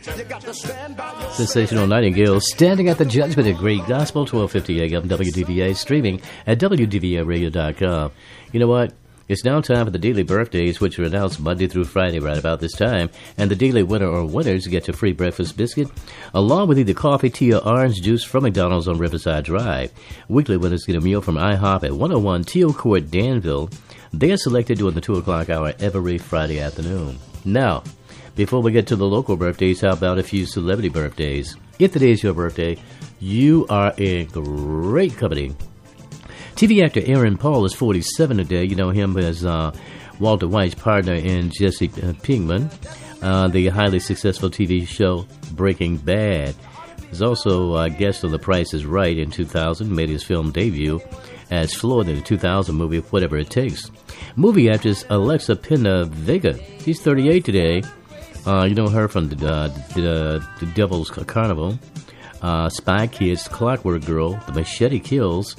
Sensational Nightingale, standing at the judgment of great gospel, 1250 AM WDVA, streaming at WDVAradio.com. You know what? It's now time for the daily birthdays, which are announced Monday through Friday right about this time. And the daily winner or winners get your free breakfast biscuit, along with either coffee, tea, or orange juice from McDonald's on Riverside Drive. Weekly winners get a meal from IHOP at 101 Teal Court, Danville. They are selected during the 2 o'clock hour every Friday afternoon. Now, before we get to the local birthdays, how about a few celebrity birthdays? If today is your birthday, you are in great company. TV actor Aaron Paul is 47 today. You know him as Walter White's partner in Jesse Pinkman, the highly successful TV show Breaking Bad. He's also a guest on The Price is Right in 2000, made his film debut as Floyd in the 2000 movie Whatever It Takes. Movie actress Alexa Pena Vega, she's 38 today. You know her from the Devil's Carnival, Spy Kids, Clockwork Girl, The Machete Kills,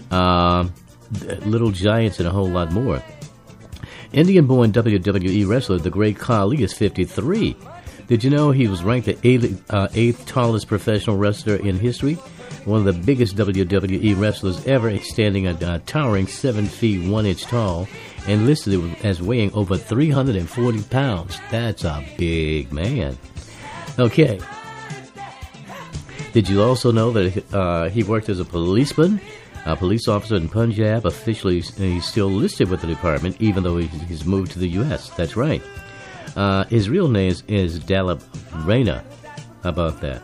Little Giants, and a whole lot more. Indian-born WWE wrestler The Great Khali is 53. Did you know he was ranked the 8th tallest professional wrestler in history? One of the biggest WWE wrestlers ever, standing a towering 7 feet 1 inch tall, and listed as weighing over 340 pounds. That's a big man. Okay. Did you also know that he worked as a policeman? A police officer in Punjab. Officially, he's still listed with the department, even though he's moved to the U.S. That's right. His real name is Dalip Raina. How about that?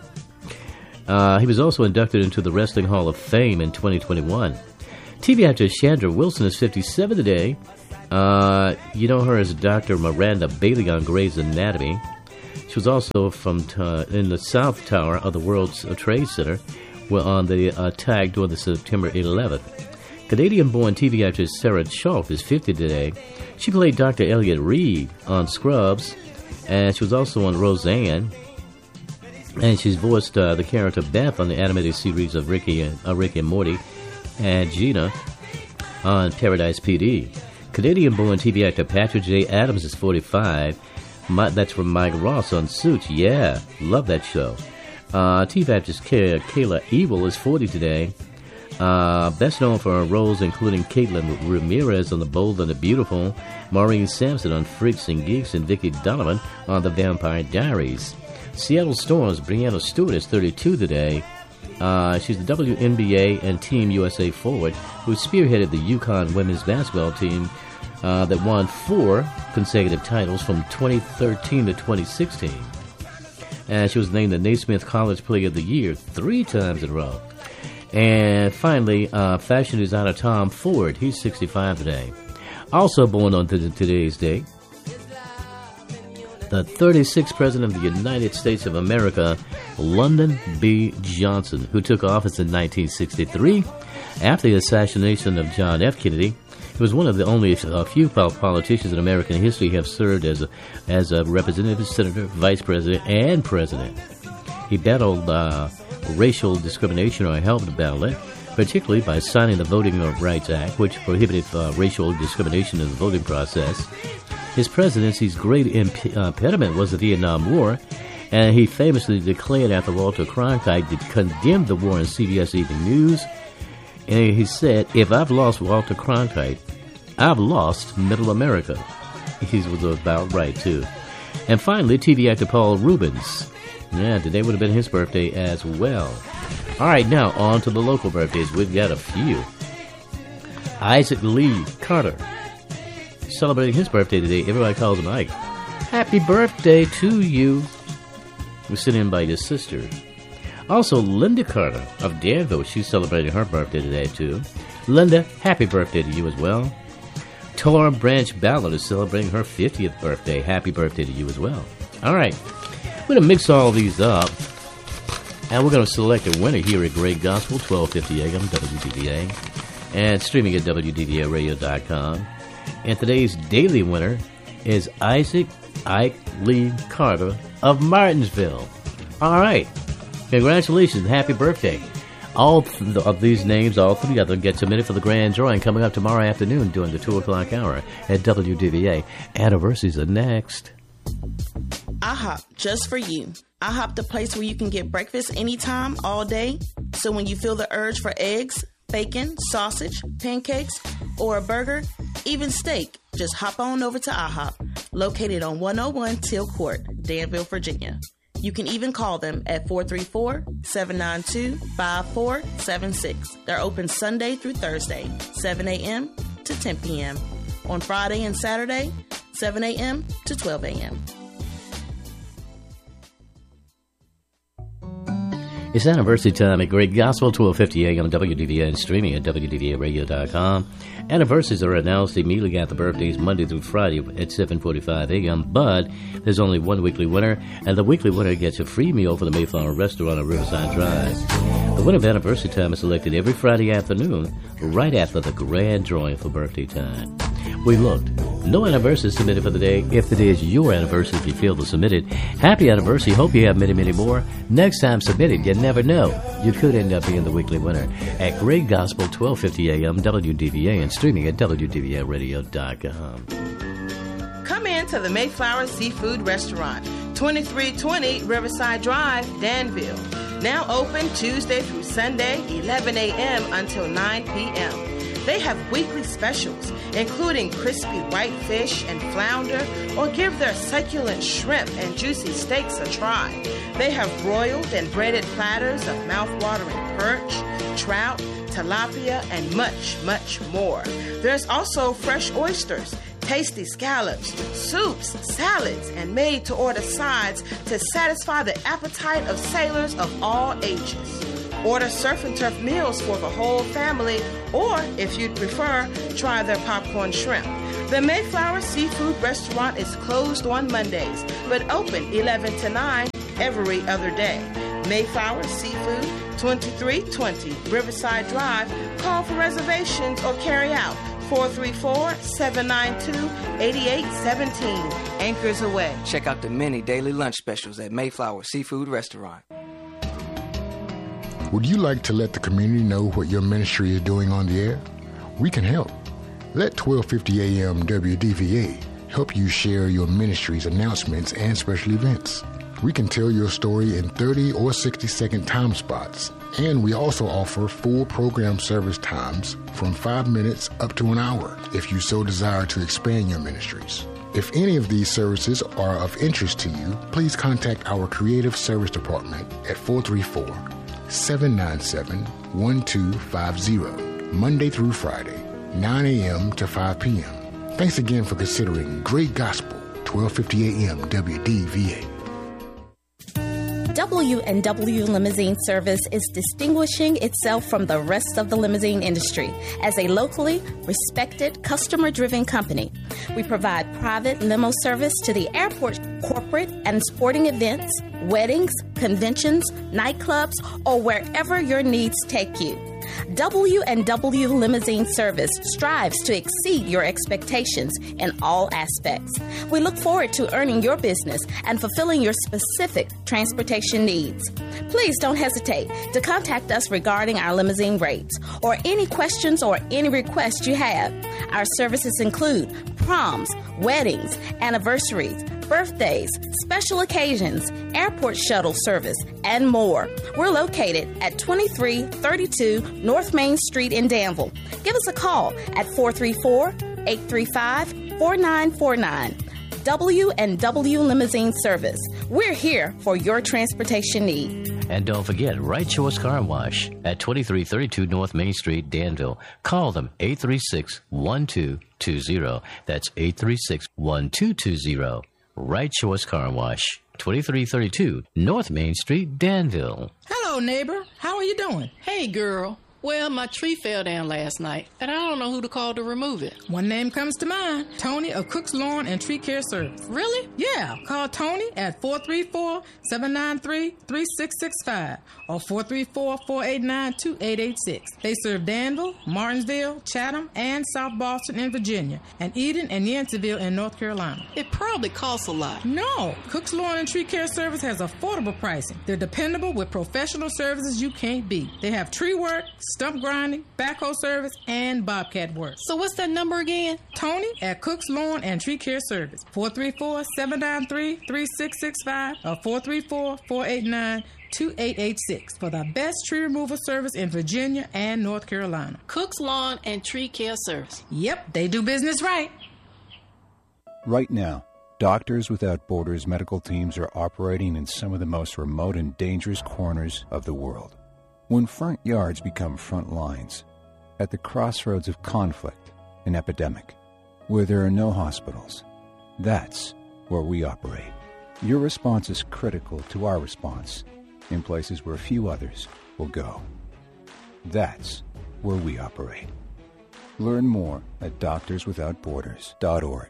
He was also inducted into the Wrestling Hall of Fame in 2021. TV actress Chandra Wilson is 57 today. You know her as Dr. Miranda Bailey on Grey's Anatomy. She was also in the South Tower of the World Trade Center on the attack during the September 11th. Canadian-born TV actress Sarah Chalk is 50 today. She played Dr. Elliot Reed on Scrubs, and she was also on Roseanne. And she's voiced the character Beth on the animated series of Rick and Morty, and Gina on Paradise PD. Canadian-born TV actor Patrick J. Adams is 45. That's from Mike Ross on Suits. Yeah, love that show. TV actress Kayla Evil is 40 today. Best known for her roles including Caitlin Ramirez on The Bold and the Beautiful, Maureen Sampson on Freaks and Geeks, and Vicki Donovan on The Vampire Diaries. Seattle Storm's Brianna Stewart is 32 today. She's the WNBA and Team USA forward who spearheaded the UConn women's basketball team that won 4 consecutive titles from 2013 to 2016. And she was named the Naismith College Player of the Year 3 times in a row. And finally, fashion designer Tom Ford, he's 65 today. Also born on today's date, the 36th President of the United States of America, Lyndon B. Johnson, who took office in 1963 after the assassination of John F. Kennedy. He was one of the only few politicians in American history who have served as a representative, senator, vice president, and president. He battled racial discrimination, or helped battle it, particularly by signing the Voting Rights Act, which prohibited racial discrimination in the voting process. His presidency's great impediment was the Vietnam War, and he famously declared after Walter Cronkite condemned the war in CBS Evening News. And he said, "If I've lost Walter Cronkite, I've lost Middle America." He was about right, too. And finally, TV actor Paul Reubens. Yeah, today would have been his birthday as well. All right, now on to the local birthdays. We've got a few. Isaac Lee Carter, celebrating his birthday today. Everybody calls him Ike. Happy birthday to you. We're sitting in by his sister. Also, Linda Carter of Danville, she's celebrating her birthday today, too. Linda, happy birthday to you as well. Tora Branch Ballard is celebrating her 50th birthday. Happy birthday to you as well. All right, we're going to mix all these up, and we're going to select a winner here at Great Gospel, 1250 AM, WDVA, and streaming at WDVAradio.com. And today's daily winner is Isaac Ike Lee Carter of Martinsville. All right. Congratulations. Happy birthday. All of these names, all three of them, get submitted for the grand drawing coming up tomorrow afternoon during the 2 o'clock hour at WDVA. Anniversaries are next. IHOP, just for you. IHOP, the place where you can get breakfast anytime, all day. So when you feel the urge for eggs, bacon, sausage, pancakes, or a burger, even steak, just hop on over to IHOP, located on 101 Teal Court, Danville, Virginia. You can even call them at 434-792-5476. They're open Sunday through Thursday, 7 a.m. to 10 p.m. On Friday and Saturday, 7 a.m. to 12 a.m. It's anniversary time at Great Gospel, 1250 a.m. WDVA, and streaming at WDVAradio.com. Anniversaries are announced immediately after birthdays, Monday through Friday at 7:45 a.m. But there's only one weekly winner, and the weekly winner gets a free meal for the Mayflower Restaurant on Riverside Drive. The winner of anniversary time is selected every Friday afternoon, right after the grand drawing for birthday time. We looked. No anniversary submitted for the day. If it is your anniversary, if you feel to submit it, happy anniversary. Hope you have many, many more. Next time submitted, you never know. You could end up being the weekly winner at Great Gospel, 1250 a.m. WDVA, and streaming at WDVAradio.com. Come in to the Mayflower Seafood Restaurant, 2320 Riverside Drive, Danville. Now open Tuesday through Sunday, 11 a.m. until 9 p.m. They have weekly specials, including crispy white fish and flounder, or give their succulent shrimp and juicy steaks a try. They have broiled and breaded platters of mouth-watering perch, trout, tilapia, and much, much more. There's also fresh oysters, tasty scallops, soups, salads, and made-to-order sides to satisfy the appetite of sailors of all ages. Order surf and turf meals for the whole family, or, if you'd prefer, try their popcorn shrimp. The Mayflower Seafood Restaurant is closed on Mondays, but open 11 to 9 every other day. Mayflower Seafood, 2320 Riverside Drive. Call for reservations or carry out 434-792-8817. Anchors away. Check out the many daily lunch specials at Mayflower Seafood Restaurant. Would you like to let the community know what your ministry is doing on the air? We can help. Let 1250 AM WDVA help you share your ministry's announcements and special events. We can tell your story in 30 or 60-second time spots, and we also offer full program service times from 5 minutes up to an hour if you so desire to expand your ministries. If any of these services are of interest to you, please contact our Creative Service Department at 434-797-1250, Monday through Friday, 9 a.m. to 5 p.m. Thanks again for considering Great Gospel, 1250 AM WDVA. W&W Limousine Service is distinguishing itself from the rest of the limousine industry as a locally respected, customer-driven company. We provide private limo service to the airport, corporate and sporting events, weddings, conventions, nightclubs, or wherever your needs take you. W&W Limousine Service strives to exceed your expectations in all aspects. We look forward to earning your business and fulfilling your specific transportation needs. Please don't hesitate to contact us regarding our limousine rates or any questions or any requests you have. Our services include proms, weddings, anniversaries, birthdays, special occasions, airport shuttle service, and more. We're located at 2332 North Main Street in Danville. Give us a call at 434-835-4949. W&W Limousine Service. We're here for your transportation need. And don't forget, Right Choice Car Wash at 2332 North Main Street, Danville. Call them 836-1220. That's 836-1220. Right Choice Car Wash, 2332 North Main Street, Danville. Hello, neighbor. How are you doing? Hey, girl. Well, my tree fell down last night, and I don't know who to call to remove it. One name comes to mind. Tony of Cook's Lawn and Tree Care Service. Really? Yeah. Call Tony at 434-793-3665 or 434-489-2886. They serve Danville, Martinsville, Chatham, and South Boston in Virginia, and Eden and Yanceyville in North Carolina. It probably costs a lot. No. Cook's Lawn and Tree Care Service has affordable pricing. They're dependable with professional services you can't beat. They have tree work, stump grinding, backhoe service, and bobcat work. So what's that number again? Tony at Cook's Lawn and Tree Care Service, 434-793-3665 or 434-489-2886 for the best tree removal service in Virginia and North Carolina. Cook's Lawn and Tree Care Service. Yep, they do business right. Right now, Doctors Without Borders medical teams are operating in some of the most remote and dangerous corners of the world. When front yards become front lines, at the crossroads of conflict and epidemic, where there are no hospitals, that's where we operate. Your response is critical to our response in places where few others will go. That's where we operate. Learn more at doctorswithoutborders.org.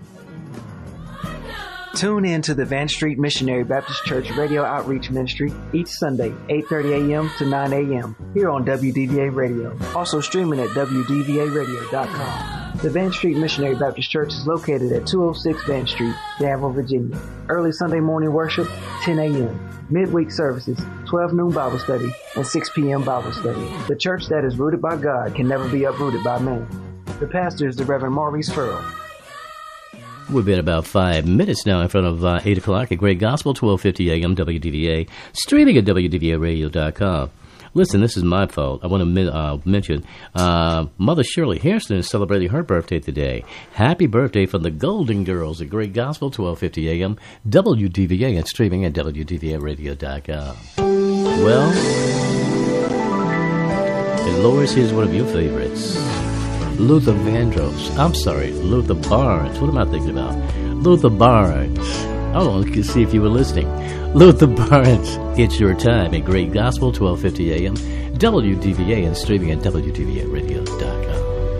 Tune in to the Van Street Missionary Baptist Church Radio Outreach Ministry each Sunday, 8:30 a.m. to 9 a.m. here on WDVA Radio. Also streaming at WDVAradio.com. The Van Street Missionary Baptist Church is located at 206 Van Street, Danville, Virginia. Early Sunday morning worship, 10 a.m. Midweek services, 12 noon Bible study, and 6 p.m. Bible study. The church that is rooted by God can never be uprooted by man. The pastor is the Reverend Maurice Furrow. We've been about 5 minutes now in front of 8 o'clock at Great Gospel, 1250 a.m. WDVA, streaming at WDVAradio.com. Listen, this is my fault. I want to mention Mother Shirley Hairston is celebrating her birthday today. Happy birthday from the Golden Girls at Great Gospel, 1250 a.m. WDVA, and streaming at WDVAradio.com. Well, and Lois, here's one of your favorites. Luther Vandross. I'm sorry, Luther Barnes. What am I thinking about? Luther Barnes. I want to see if you were listening. Luther Barnes, it's your time at Great Gospel, 1250 a.m. WDVA, and streaming at WDVAradio.com.